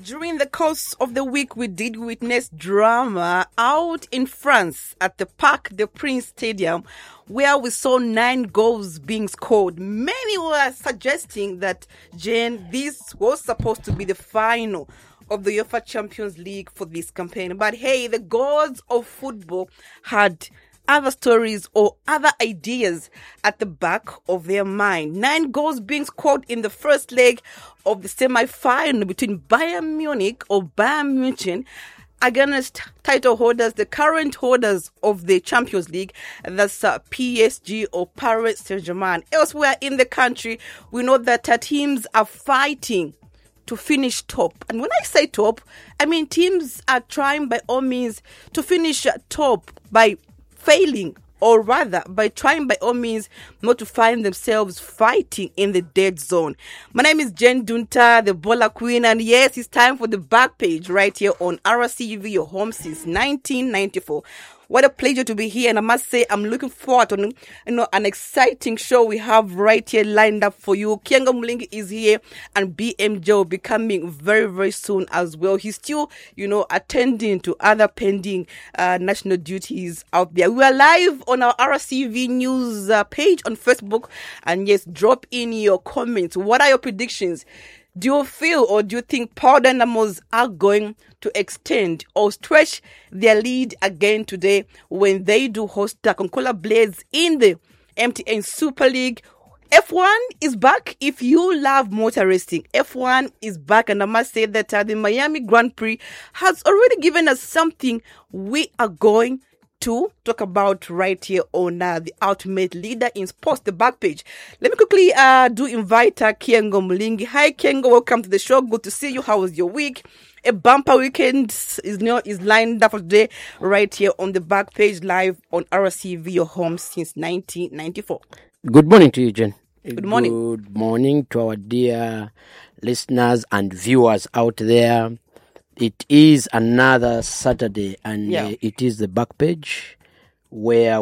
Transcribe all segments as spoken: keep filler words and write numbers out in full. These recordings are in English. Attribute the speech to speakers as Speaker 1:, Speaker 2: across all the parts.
Speaker 1: During the course of the week, we did witness drama out in France at the Parc des Princes Stadium, where we saw nine goals being scored. Many were suggesting that, Jane, this was supposed to be the final of the UEFA Champions League for this campaign. But hey, the gods of football had other stories or other ideas at the back of their mind. Nine goals being scored in the first leg of the semi-final between Bayern Munich or Bayern München against title holders, the current holders of the Champions League, that's uh, P S G or Paris Saint-Germain. Elsewhere in the country, we know that uh, teams are fighting to finish top. And when I say top, I mean teams are trying by all means to finish uh, top by failing, or rather by trying by all means not to find themselves fighting in the dead zone. My name is Jen Dunta, the Bola Queen, and yes, it's time for the back page right here on R C U V, your home since nineteen ninety-four. What a pleasure to be here, and I must say I'm looking forward to you know, an exciting show we have right here lined up for you. Kiengo Mlingi is here, and B M J will be coming very, very soon as well. He's still, you know, attending to other pending uh, national duties out there. We are live on our R C V News uh, page on Facebook, and yes, drop in your comments. What are your predictions? Do you feel or do you think Power Dynamos are going to extend or stretch their lead again today when they do host the Konkola Blades in the M T N Super League? F one is back. If you love motor racing, F one is back, and I must say that uh, the Miami Grand Prix has already given us something we are going to talk about right here on uh, the Ultimate Leader in Sports, the back page. Let me quickly uh, do invite uh, Kiengo Mlingi. Hi Kiengo, welcome to the show. Good to see you. How was your week? A bumper weekend is, you know, is lined up for today right here on the back page live on R C V, your home since nineteen ninety-four.
Speaker 2: Good morning to you, Jen.
Speaker 1: Good morning.
Speaker 2: Good morning to our dear listeners and viewers out there. It is another Saturday, and
Speaker 1: yeah.
Speaker 2: uh, it is the back page where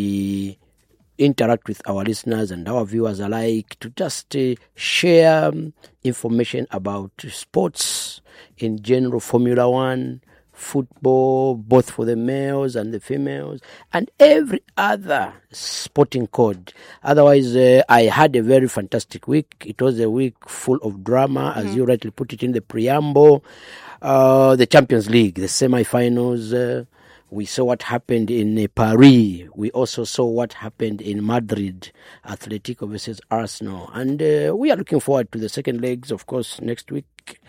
Speaker 2: we interact with our listeners and our viewers alike to just uh, share um, information about sports in general, Formula One, football, both for the males and the females, and every other sporting code. Otherwise, uh, I had a very fantastic week. It was a week full of drama, as mm-hmm. you rightly put it in the preamble. Uh, the Champions League, the semi-finals, uh, we saw what happened in uh, Paris. We also saw what happened in Madrid, Atletico versus Arsenal. And uh, we are looking forward to the second legs, of course, next week.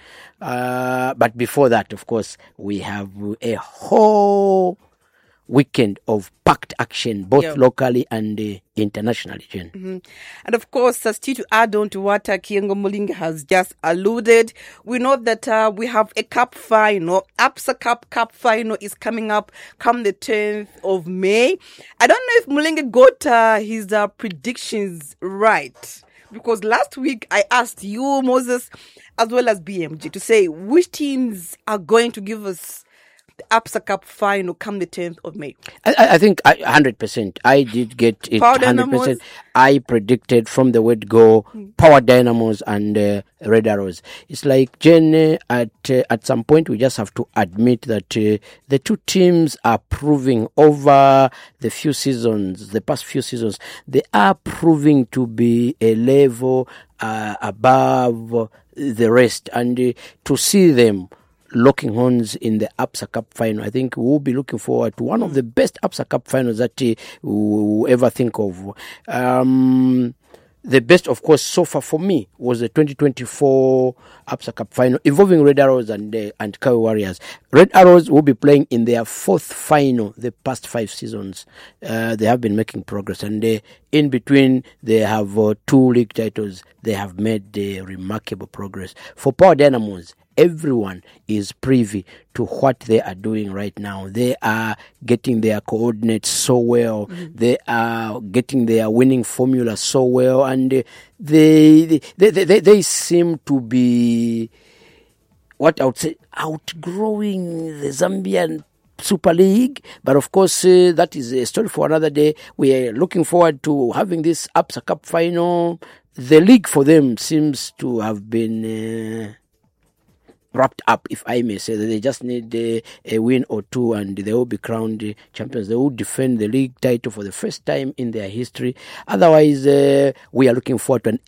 Speaker 2: Uh, but before that, of course, we have a whole weekend of packed action, both yep. locally and uh, internationally, Jen.
Speaker 1: Mm-hmm. And of course, uh, still to add on to what uh, Kiengo Mulinga has just alluded, we know that uh, we have a cup final. APSA Cup Cup final is coming up come the tenth of May. I don't know if Mulinga got uh, his uh, predictions right, because last week I asked you, Moses, as well as B M G, to say which teams are going to give us the APSA Cup final come the tenth of May.
Speaker 2: I, I think I, one hundred percent. I did get it
Speaker 1: Power
Speaker 2: one hundred percent.
Speaker 1: Dynamos.
Speaker 2: I predicted from the word go, mm. Power Dynamos and uh, Red Arrows. It's like, Jen, uh, at uh, at some point we just have to admit that uh, the two teams are proving over the few seasons, the past few seasons, they are proving to be a level uh, above the rest. And uh, to see them locking horns in the APSA Cup final, I think we'll be looking forward to one of the best APSA Cup finals that uh, we'll ever think of. Um, the best, of course, so far for me was the twenty twenty-four APSA Cup final involving Red Arrows and uh, and Kawi Warriors. Red Arrows will be playing in their fourth final the past five seasons. Uh, they have been making progress, and uh, in between they have uh, two league titles. They have made uh, remarkable progress. For Power Dynamos, everyone is privy to what they are doing right now. They are getting their coordinates so well. Mm-hmm. They are getting their winning formula so well. And uh, they, they, they, they, they seem to be, what I would say, outgrowing the Zambian Super League. But of course, uh, that is a story for another day. We are looking forward to having this APSA Cup final. The league for them seems to have been... Uh, wrapped up, if I may say. That they just need uh, a win or two and they will be crowned uh, champions. They will defend the league title for the first time in their history. Otherwise, uh, we are looking forward to an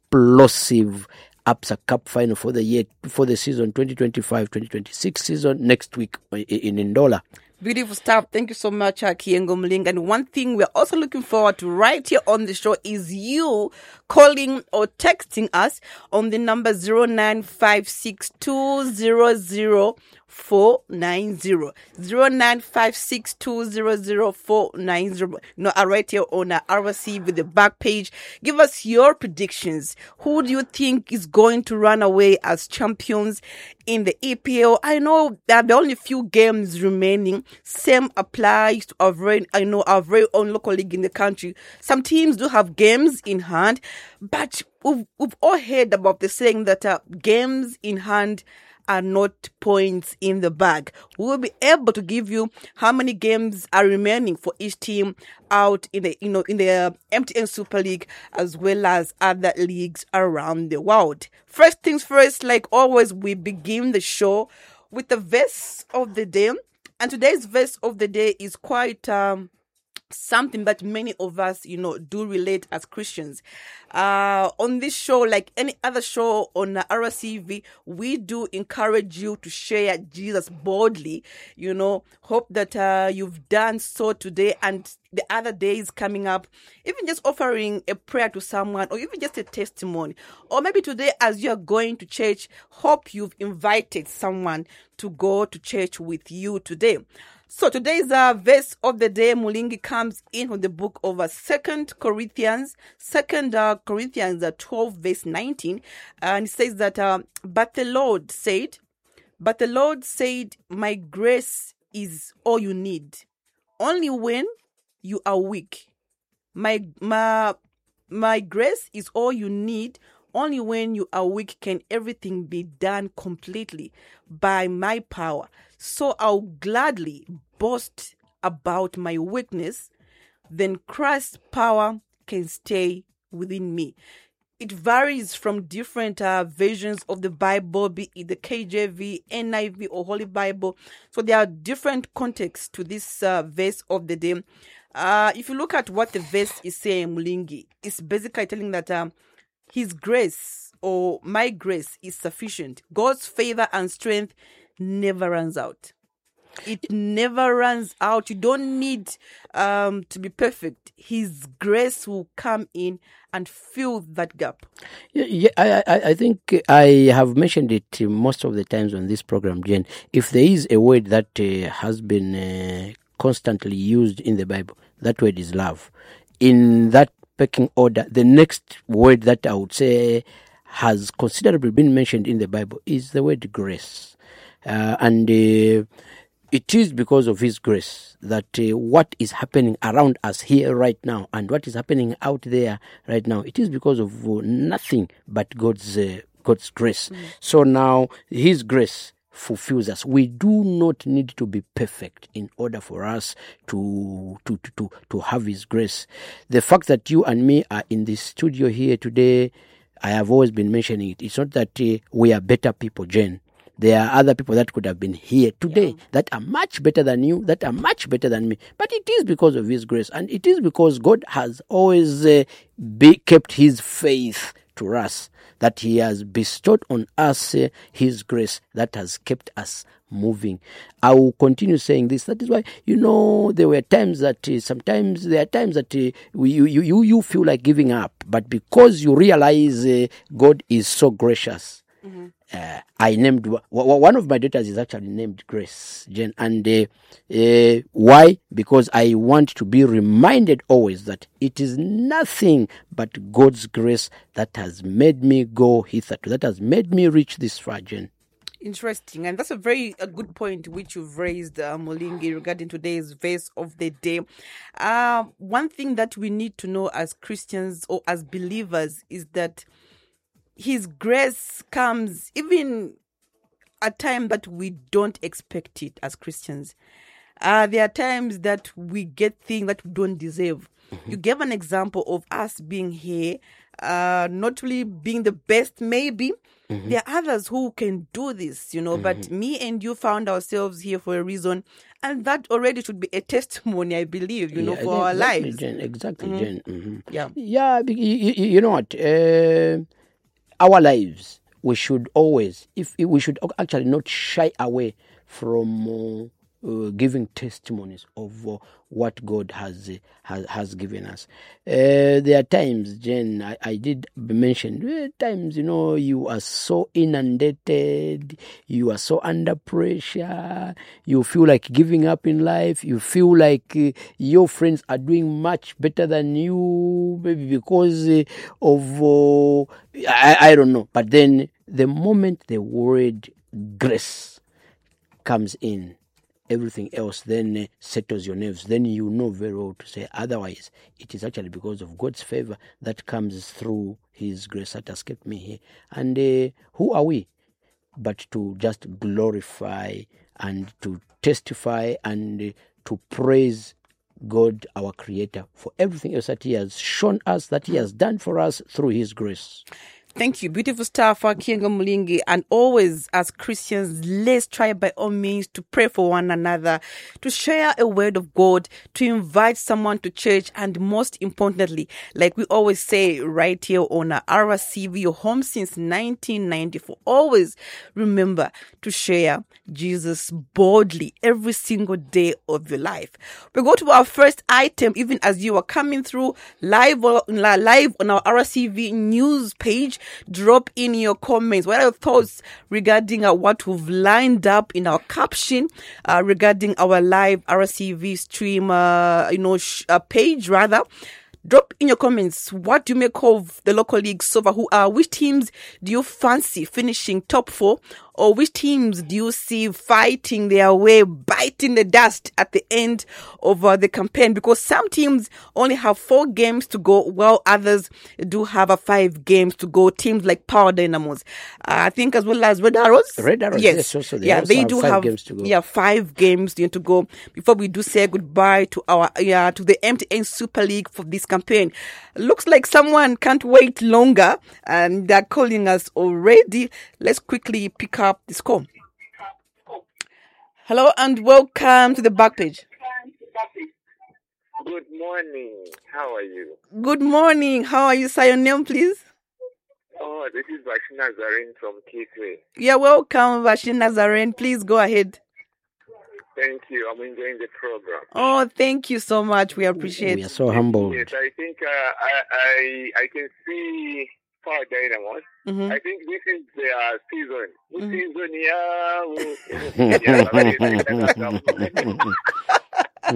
Speaker 2: explosive ABSA Cup final for the year, for the season twenty twenty-five twenty twenty-six season next week in Ndola.
Speaker 1: Beautiful stuff. Thank you so much, uh, Kiengo Mlinga. And one thing we're also looking forward to right here on the show is you calling or texting us on the number zero nine five six two zero zero four nine zero. zero nine five six two zero zero four nine zero. You know, right here on uh, R C with the back page. Give us your predictions. Who do you think is going to run away as champions in the E P L? I know there are only a few games remaining. Same applies to our very, I know, our very own local league in the country. Some teams do have games in hand, but we've, we've all heard about the saying that uh, games in hand are not points in the bag. We will be able to give you how many games are remaining for each team out in the, you know, in the uh, M T N Super League as well as other leagues around the world. First things first, like always, we begin the show with the verse of the day. And today's verse of the day is quite um, something that many of us, you know, do relate as Christians. Uh, on this show, like any other show on uh, R C V, we do encourage you to share Jesus boldly. You know, hope that uh, you've done so today and the other days coming up, even just offering a prayer to someone or even just a testimony. Or maybe today as you're going to church, hope you've invited someone to go to church with you today. So today's uh, verse of the day, Mulingi, comes in from the book of uh, Second Corinthians, Second uh, Corinthians uh, twelve, verse nineteen, and it says that, uh, but the Lord said, but the Lord said, my grace is all you need. Only when you are weak. My my my grace is all you need. Only when you are weak can everything be done completely by my power. So I'll gladly boast about my weakness, then Christ's power can stay within me. It varies from different uh, versions of the Bible, be it the K J V, N I V, or Holy Bible. So there are different contexts to this uh, verse of the day. Uh, if you look at what the verse is saying, Mulingi, it's basically telling that um, His grace or my grace is sufficient. God's favor and strength never runs out. It never runs out. You don't need um, to be perfect. His grace will come in and fill that gap.
Speaker 2: Yeah, yeah I, I, I think I have mentioned it most of the times on this program, Jen. If there is a word that uh, has been uh, constantly used in the Bible, that word is love. In that pecking order, the next word that I would say has considerably been mentioned in the Bible is the word grace. Uh, and uh, it is because of His grace that uh, what is happening around us here right now and what is happening out there right now, it is because of uh, nothing but God's uh, God's grace. Mm. So now His grace fulfills us. We do not need to be perfect in order for us to to to to, to have His grace. The fact that you and me are in this studio here today, I have always been mentioning it. It's not that uh, we are better people, Jen. There are other people that could have been here today yeah. that are much better than you, that are much better than me. But it is because of His grace. And it is because God has always uh, be, kept His faith to us, that He has bestowed on us uh, His grace that has kept us moving. I will continue saying this. That is why, you know, there were times that uh, sometimes there are times that uh, we, you, you, you feel like giving up. But because you realize uh, God is so gracious, mm-hmm. Uh, I named w- w- one of my daughters is actually named Grace, Jen, and uh, uh, why? Because I want to be reminded always that it is nothing but God's grace that has made me go hitherto, that has made me reach this far, Jen.
Speaker 1: Interesting, and that's a very a good point which you've raised, uh, Molingi, regarding today's verse of the day. Uh, one thing that we need to know as Christians or as believers is that His grace comes even at a time that we don't expect it as Christians. Uh, there are times that we get things that we don't deserve. Mm-hmm. You gave an example of us being here uh, not really being the best, maybe. Mm-hmm. There are others who can do this, you know, mm-hmm. but me and you found ourselves here for a reason. And that already should be a testimony, I believe, you know,
Speaker 2: yeah,
Speaker 1: for our
Speaker 2: exactly,
Speaker 1: lives.
Speaker 2: Jen, exactly, mm-hmm. Jen. Mm-hmm.
Speaker 1: Yeah.
Speaker 2: Yeah, you, you, you know what? Uh, our lives, we should always, if we should actually not shy away from uh, uh, giving testimonies of uh, what God has, uh, has has given us. Uh, there are times, Jen, I, I did mention, uh, times, you know, you are so inundated, you are so under pressure, you feel like giving up in life, you feel like uh, your friends are doing much better than you, maybe because uh, of, uh, I, I don't know, but then the moment the word grace comes in, everything else then uh, settles your nerves. Then you know very well to say otherwise. It is actually because of God's favor that comes through His grace that has kept me here. And uh, who are we but to just glorify and to testify and uh, to praise God, our Creator, for everything else that He has shown us, that He has done for us through His grace.
Speaker 1: Thank you. Beautiful stuff, Kienga Mulingi. And always, as Christians, let's try by all means to pray for one another, to share a word of God, to invite someone to church, and most importantly, like we always say right here on R C V, your home since nineteen ninety-four, always remember to share Jesus boldly every single day of your life. We go to our first item, even as you are coming through live, live on our R C V news page. Drop in your comments. What are your thoughts regarding uh, what we've lined up in our caption uh, regarding our live R C V stream, uh, you know, sh- uh, page rather. Drop in your comments. What do you make of the local league so far? Who are which teams do you fancy finishing top four, or which teams do you see fighting their way, biting the dust at the end of uh, the campaign? Because some teams only have four games to go, while others do have a five games to go. Teams like Power Dynamos, uh, I think, as well as Red Arrows.
Speaker 2: Red Arrows, yes, yes also, they
Speaker 1: yeah,
Speaker 2: also
Speaker 1: they
Speaker 2: have
Speaker 1: do
Speaker 2: five
Speaker 1: have
Speaker 2: games to go.
Speaker 1: Yeah, five games to go before we do say goodbye to our yeah to the M T N Super League for this campaign. Looks like someone can't wait longer, and they're calling us already. Let's quickly pick up the score. Hello and welcome to the back page.
Speaker 3: Good morning. How are you?
Speaker 1: Good morning. How are you? Say your name, please.
Speaker 3: Oh, this is Vashin Nazarene from Kitwe.
Speaker 1: You're welcome, Vashin Nazarene. Please go ahead.
Speaker 3: Thank you. I'm enjoying the program.
Speaker 1: Oh, thank you so much. We appreciate it.
Speaker 2: We are so humbled.
Speaker 3: Yes, I think uh, I, I I can see Power Dynamos.
Speaker 1: Mm-hmm.
Speaker 3: I think this is their season.
Speaker 1: Mm-hmm.
Speaker 3: Season, yeah.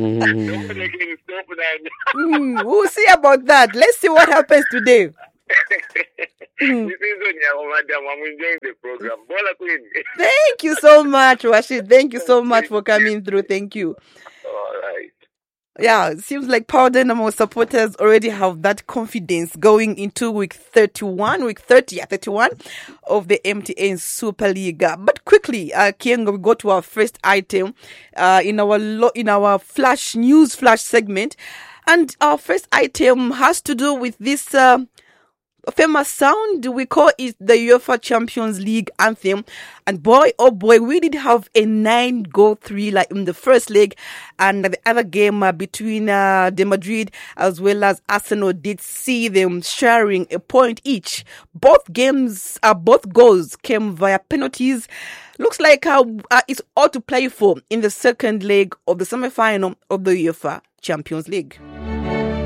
Speaker 1: mm, we'll see about that. Let's see what happens today.
Speaker 3: Mm. This is madam. I'm enjoying the program. Bola Queen.
Speaker 1: Thank you so much, Rashid. Thank you so much for coming through. Thank you.
Speaker 3: All right.
Speaker 1: Yeah, it seems like Power Dynamo supporters already have that confidence going into week thirty-one, week thirty, yeah, thirty-one of the M T N Super League. But quickly, uh, Kiengo, we go to our first item uh, in our lo- in our flash news flash segment, and our first item has to do with this. Uh, A famous sound, we call it the UEFA Champions League anthem. And boy, oh boy, we did have a nine goal thriller in the first leg. And the other game uh, between uh, De Madrid as well as Arsenal did see them sharing a point each. Both games, uh, both goals came via penalties. Looks like uh, uh, it's all to play for in the second leg of the semi-final of the UEFA Champions League.